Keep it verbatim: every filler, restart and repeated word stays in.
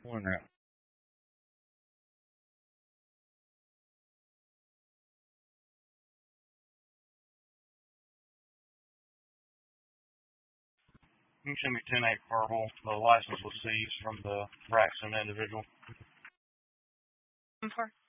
One out. You can send me ten eight verbal. The license was seized from the Braxton individual. For